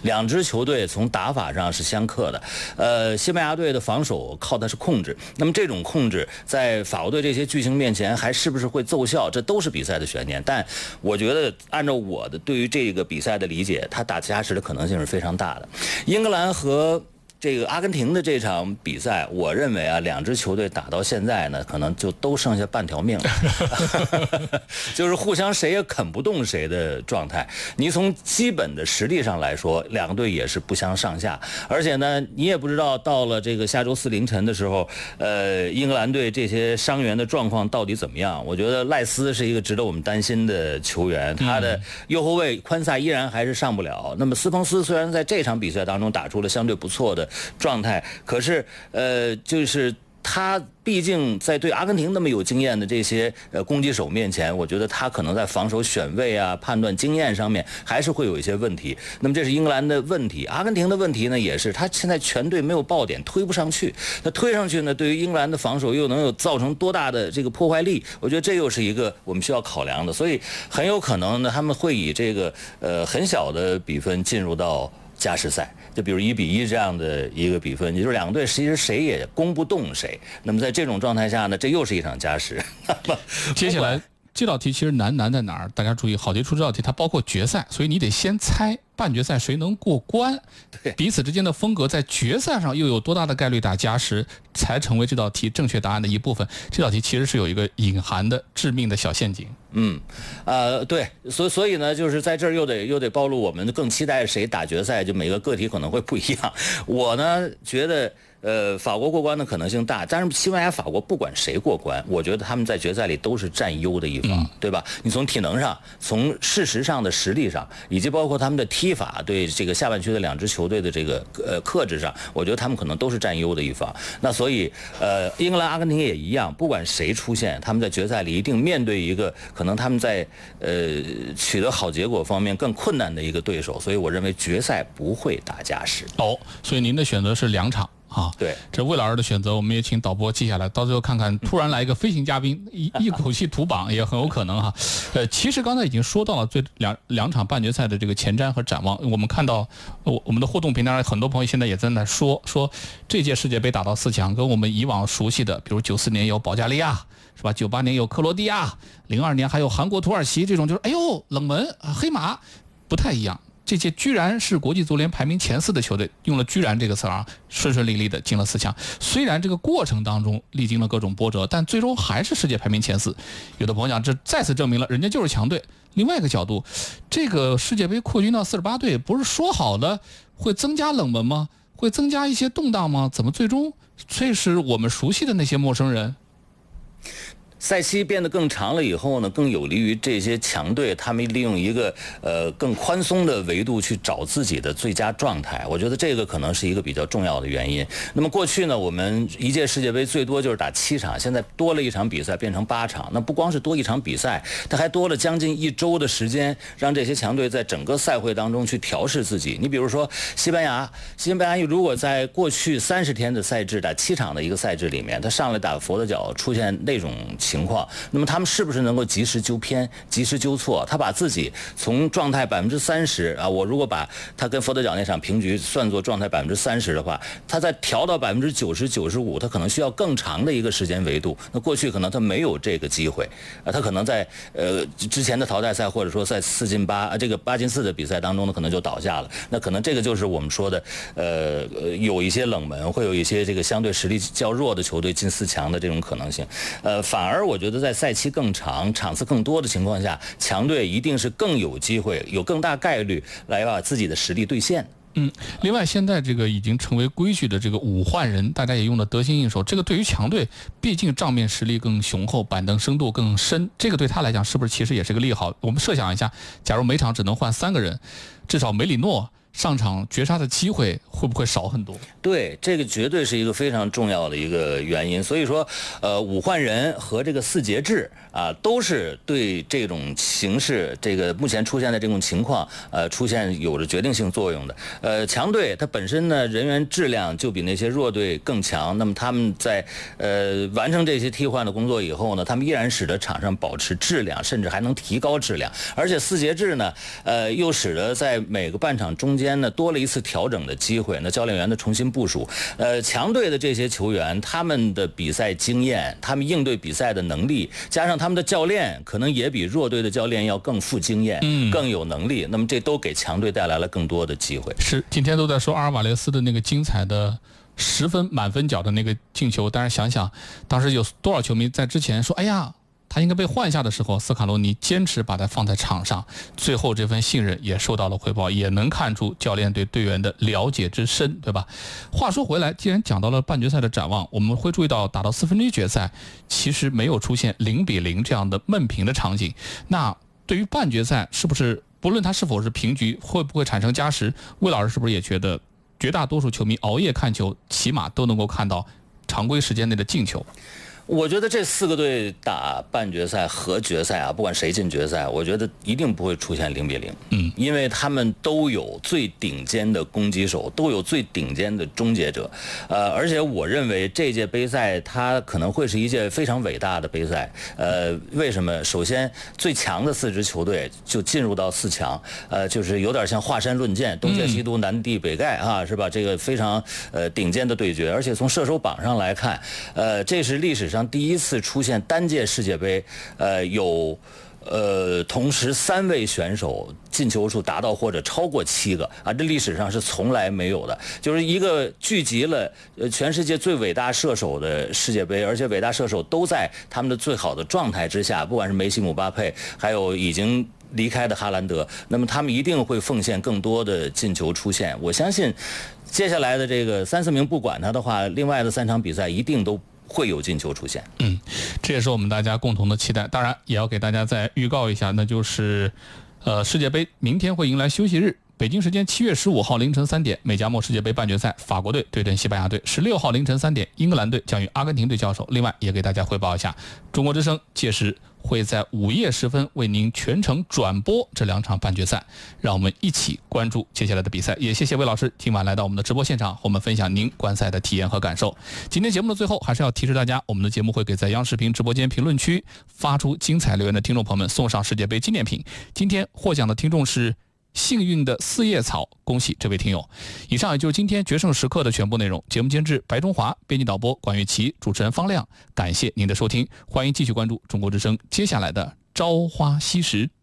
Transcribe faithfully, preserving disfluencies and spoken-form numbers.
两支球队从打法上是相克的。呃，西班牙队的防守靠的是控制，那么这种控制在法国队这些巨星面前还是不是会奏效，这都是比赛的悬念。但我觉得按照我的对于这个比赛的理解，他打加时的可能性是非常大的。英格兰和这个阿根廷的这场比赛，我认为啊，两支球队打到现在呢，可能就都剩下半条命了，就是互相谁也啃不动谁的状态。你从基本的实力上来说，两个队也是不相上下，而且呢，你也不知道到了这个下周四凌晨的时候，呃，英格兰队这些伤员的状况到底怎么样？我觉得赖斯是一个值得我们担心的球员，他的右后卫宽萨依然还是上不了。那么斯彭斯虽然在这场比赛当中打出了相对不错的状态，可是呃，就是他毕竟在对阿根廷那么有经验的这些呃攻击手面前，我觉得他可能在防守选位啊、判断经验上面还是会有一些问题。那么这是英格兰的问题，阿根廷的问题呢，也是他现在全队没有爆点，推不上去。那推上去呢，对于英格兰的防守又能有造成多大的这个破坏力？我觉得这又是一个我们需要考量的。所以很有可能呢，他们会以这个呃很小的比分进入到加时赛，就比如一比一这样的一个比分，也就是两个队其实谁也攻不动谁。那么在这种状态下呢，这又是一场加时。 接下来这道题其实难难在哪儿？大家注意，好题出这道题它包括决赛，所以你得先猜半决赛谁能过关， 对彼此之间的风格在决赛上又有多大的概率打加时，才成为这道题正确答案的一部分。这道题其实是有一个隐含的致命的小陷阱。 嗯，呃，对，所所以呢，就是在这儿又得又得暴露我们更期待谁打决赛，就每个个体可能会不一样。我呢觉得。呃，法国过关的可能性大，但是西班牙、法国不管谁过关，我觉得他们在决赛里都是占优的一方，嗯、对吧？你从体能上、从事实上的实力上，以及包括他们的踢法对这个下半区的两支球队的这个呃克制上，我觉得他们可能都是占优的一方。那所以，呃，英格兰、阿根廷也一样，不管谁出现，他们在决赛里一定面对一个可能他们在呃取得好结果方面更困难的一个对手，所以我认为决赛不会打加时。 哦，所以您的选择是两场。啊， 对， 这魏老师的选择，我们也请导播记下来，到最后看看突然来一个飞行嘉宾，一一口气图榜也很有可能哈。呃，其实刚才已经说到了最两两场半决赛的这个前瞻和展望，我们看到我我们的互动平台上很多朋友现在也在那说说这届世界杯打到四强，跟我们以往熟悉的，比如九四年有保加利亚是吧，九八年有克罗地亚，零二年还有韩国、土耳其这种，就是哎呦冷门黑马，不太一样。这届居然是国际足联排名前四的球队，用了居然这个词啊，顺顺利利的进了四强。虽然这个过程当中历经了各种波折，但最终还是世界排名前四。有的朋友讲，这再次证明了人家就是强队。另外一个角度，这个世界杯扩军到四十八队，不是说好了会增加冷门吗？会增加一些动荡吗？怎么最终却是我们熟悉的那些陌生人？ 赛期变得更长了以后呢，更有利于这些强队，他们利用一个呃更宽松的维度去找自己的最佳状态。我觉得这个可能是一个比较重要的原因。那么过去呢，我们一届世界杯最多就是打七场，现在多了一场比赛变成八场。那不光是多一场比赛，它还多了将近一周的时间，让这些强队在整个赛会当中去调试自己。你比如说西班牙，西班牙如果在过去三十天的赛制打七场的一个赛制里面，他上来打佛得角出现那种情况，那么他们是不是能够及时纠偏、及时纠错？他把自己从状态百分之三十啊，我如果把他跟佛得角那场平局算作状态百分之三十的话，他再调到百分之九十、九十五，他可能需要更长的一个时间维度。那过去可能他没有这个机会啊，他可能在呃之前的淘汰赛或者说在四进八啊这个八进四的比赛当中呢，可能就倒下了。那可能这个就是我们说的呃有一些冷门，会有一些这个相对实力较弱的球队进四强的这种可能性。呃，反而我觉得在赛期更长、场次更多的情况下，强队一定是更有机会、有更大概率来把自己的实力兑现。 嗯，另外现在这个已经成为规矩的这个五换人，大家也用的得心应手。这个对于强队，毕竟账面实力更雄厚，板凳深度更深，这个对他来讲是不是其实也是个利好？我们设想一下，假如每场只能换三个人，至少梅里诺上场绝杀的机会会不会少很多？ 对，这个绝对是一个非常重要的一个原因。所以说，呃，五换人和这个四节制啊，都是对这种形势，这个目前出现的这种情况，呃，出现有着决定性作用的。呃，强队它本身呢人员质量就比那些弱队更强，那么他们在呃完成这些替换的工作以后呢，他们依然使得场上保持质量，甚至还能提高质量。而且四节制呢，呃，又使得在每个半场中间间呢多了一次调整的机会，那教练员的重新部署，呃，强队的这些球员，他们的比赛经验，他们应对比赛的能力，加上他们的教练，可能也比弱队的教练要更富经验，嗯，更有能力。那么这都给强队带来了更多的机会。 是，今天都在说阿尔瓦雷斯的那个精彩的十分满分角的那个进球，但是想想当时有多少球迷在之前说，哎呀，他应该被换下的时候，斯卡罗尼坚持把他放在场上，最后这份信任也受到了回报，也能看出教练对队员的了解之深，对吧？话说回来，既然讲到了半决赛的展望，我们会注意到打到四分之一决赛，其实没有出现零比零这样的闷平的场景。那对于半决赛，是不是不论它是否是平局，会不会产生加时？魏老师是不是也觉得绝大多数球迷熬夜看球，起码都能够看到常规时间内的进球？ 我觉得这四个队打半决赛和决赛啊，不管谁进决赛，我觉得一定不会出现零比零。嗯，因为他们都有最顶尖的攻击手，都有最顶尖的终结者。呃，而且我认为这届杯赛它可能会是一届非常伟大的杯赛。呃，为什么？首先，最强的四支球队就进入到四强，呃，就是有点像华山论剑，东邪西毒，南帝北丐啊，是吧？这个非常呃顶尖的对决。而且从射手榜上来看，呃，这是历史上第一次出现单届世界杯，呃，有呃同时三位选手进球数达到或者超过七个啊，这历史上是从来没有的，就是一个聚集了呃全世界最伟大射手的世界杯，而且伟大射手都在他们的最好的状态之下，不管是梅西、姆巴佩，还有已经离开的哈兰德，那么他们一定会奉献更多的进球出现。我相信接下来的这个三四名不管他的话，另外的三场比赛一定都会有进球出现。 嗯，这也是我们大家共同的期待。当然也要给大家再预告一下，那就是呃世界杯明天会迎来休息日，北京时间七月十五号凌晨三点，美加墨世界杯半决赛，法国队对阵西班牙队；十六号凌晨三点，英格兰队将与阿根廷队交手。另外也给大家汇报一下，中国之声届时会在午夜时分为您全程转播这两场半决赛，让我们一起关注接下来的比赛。也谢谢魏老师今晚来到我们的直播现场，和我们分享您观赛的体验和感受。今天节目的最后，还是要提示大家，我们的节目会给在央视频直播间评论区发出精彩留言的听众朋友们送上世界杯纪念品。今天获奖的听众是幸运的四叶草，恭喜这位听友。以上也就是今天决胜时刻的全部内容。节目监制白中华，编辑导播管玉琪，主持人方亮。感谢您的收听，欢迎继续关注中国之声接下来的朝花夕拾。